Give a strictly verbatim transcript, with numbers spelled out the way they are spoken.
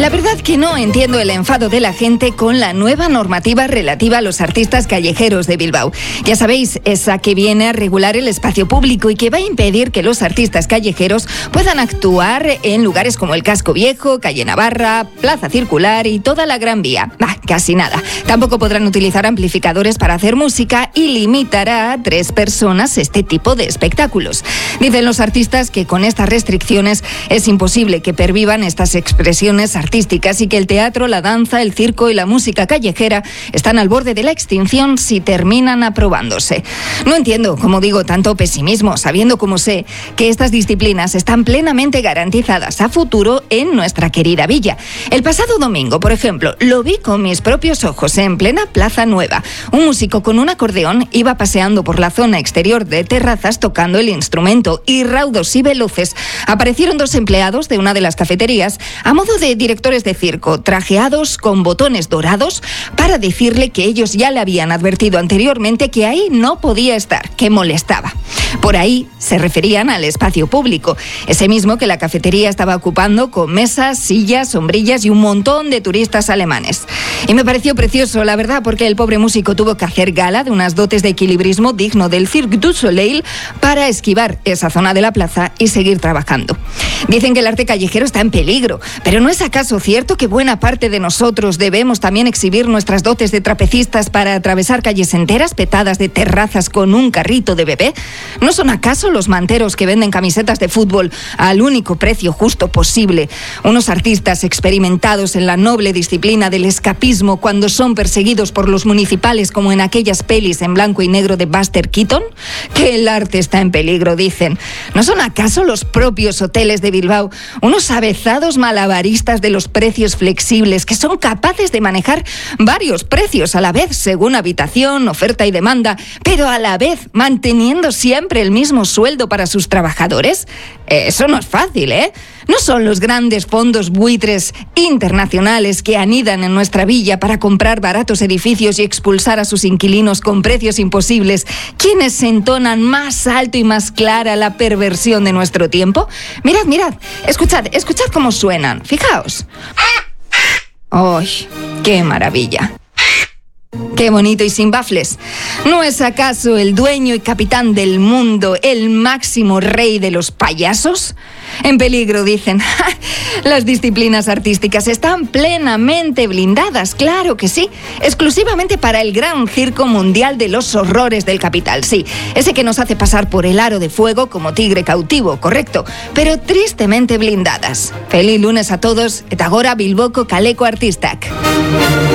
La verdad que no entiendo el enfado de la gente con la nueva normativa relativa a los artistas callejeros de Bilbao. Ya sabéis, esa que viene a regular el espacio público y que va a impedir que los artistas callejeros puedan actuar en lugares como el Casco Viejo, Calle Navarra, Plaza Circular y toda la Gran Vía. Bah, casi nada. Tampoco podrán utilizar amplificadores para hacer música y limitará a tres personas este tipo de espectáculos. Dicen los artistas que con estas restricciones es imposible que pervivan estas expresiones artísticas y que el teatro, la danza, el circo y la música callejera están al borde de la extinción si terminan aprobándose. No entiendo, como digo, tanto pesimismo, sabiendo como sé que estas disciplinas están plenamente garantizadas a futuro en nuestra querida villa. El pasado domingo, por ejemplo, lo vi con mis propios ojos en plena Plaza Nueva. Un músico con un acordeón iba paseando por la zona exterior de terrazas tocando el instrumento y raudos y veloces aparecieron dos empleados de una de las cafeterías a modo de directores de circo, trajeados con botones dorados para decirle que ellos ya le habían advertido anteriormente que ahí no podía estar, que molestaba. Por ahí se referían al espacio público, ese mismo que la cafetería estaba ocupando con mesas, sillas, sombrillas y un montón de turistas alemanes. Y me pareció precioso, la verdad, porque el pobre músico tuvo que hacer gala de unas dotes de equilibrismo digno del Cirque du Soleil para esquivar esa zona de la plaza y seguir trabajando. Dicen que el arte callejero está en peligro, pero ¿no es acaso cierto que buena parte de nosotros debemos también exhibir nuestras dotes de trapecistas para atravesar calles enteras petadas de terrazas con un carrito de bebé? ¿No son acaso los manteros que venden camisetas de fútbol al único precio justo posible unos artistas experimentados en la noble disciplina del escapismo cuando son perseguidos por los municipales como en aquellas pelis en blanco y negro de Buster Keaton? Que el arte está en peligro, dicen. ¿No son acaso los propios hoteles de Bilbao unos avezados malabaristas de los precios flexibles que son capaces de manejar varios precios a la vez según habitación, oferta y demanda, pero a la vez manteniendo siempre el mismo sueldo para sus trabajadores? Eso no es fácil, ¿eh? No son los grandes fondos buitres internacionales que anidan en nuestra villa para comprar baratos edificios y expulsar a sus inquilinos con precios imposibles quienes entonan más alto y más clara la perversión de nuestro tiempo. Mirad, mirad, escuchad, escuchad cómo suenan, fijaos. ¡Ay, qué maravilla! ¡Qué bonito y sin bafles! ¿No es acaso el dueño y capitán del mundo, el máximo rey de los payasos? En peligro, dicen. Las disciplinas artísticas están plenamente blindadas, claro que sí. Exclusivamente para el gran circo mundial de los horrores del capital, sí. Ese que nos hace pasar por el aro de fuego como tigre cautivo, correcto. Pero tristemente blindadas. Feliz lunes a todos. Eta gora Bilboko kaleko artistak.